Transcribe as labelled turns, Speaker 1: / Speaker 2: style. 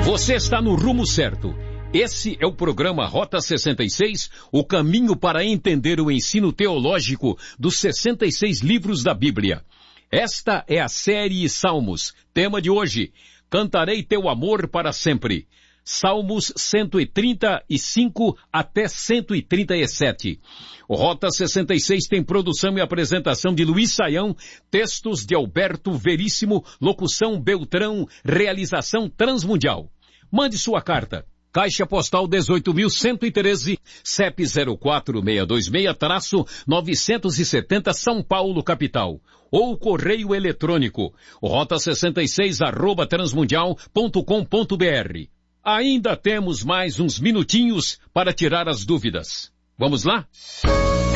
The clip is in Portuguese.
Speaker 1: Você está no rumo certo. Esse é o programa Rota 66, o caminho para entender o ensino teológico dos 66 livros da Bíblia. Esta é a série Salmos. Tema de hoje, Cantarei teu amor para sempre. Salmos 135 até 137. O Rota 66 tem produção e apresentação de Luiz Saião, textos de Alberto Veríssimo, locução Beltrão, realização Transmundial. Mande sua carta. Caixa Postal 18.113, CEP 04626-970 São Paulo, capital. Ou correio eletrônico, rota66@transmundial.com.br. Ainda temos mais uns minutinhos para tirar as dúvidas. Vamos lá?